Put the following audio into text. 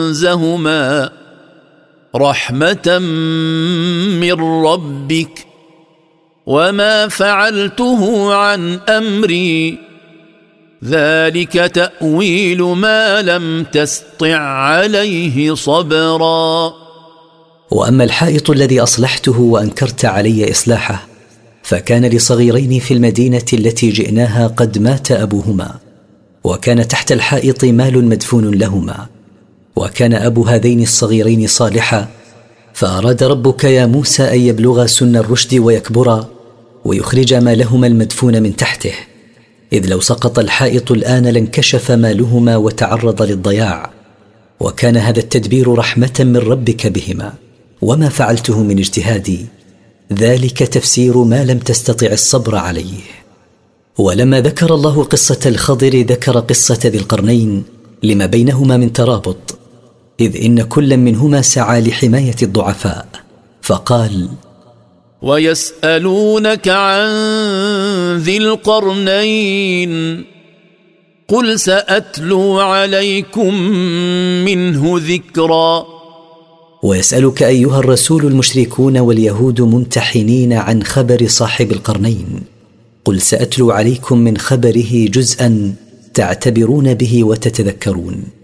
كنزهما رحمة من ربك وما فعلته عن أمري ذلك تأويل ما لم تسطع عليه صبرا. وأما الحائط الذي أصلحته وأنكرت علي إصلاحه فكان لصغيرين في المدينة التي جئناها قد مات أبوهما، وكان تحت الحائط مال مدفون لهما، وكان أبو هذين الصغيرين صالحا، فأراد ربك يا موسى أن يبلغا سن الرشد ويكبرا ويخرج مالهما المدفون من تحته، إذ لو سقط الحائط الآن لانكشف مالهما وتعرض للضياع، وكان هذا التدبير رحمة من ربك بهما وما فعلته من اجتهادي، ذلك تفسير ما لم تستطع الصبر عليه. ولما ذكر الله قصة الخضر ذكر قصة ذي القرنين لما بينهما من ترابط، إذ إن كل منهما سعى لحماية الضعفاء، فقال: ويسألونك عن ذي القرنين قل سأتلو عليكم منه ذكرا. ويسألك أيها الرسول المشركون واليهود ممتحنين عن خبر صاحب القرنين، قل سأتلو عليكم من خبره جزءا تعتبرون به وتتذكرون.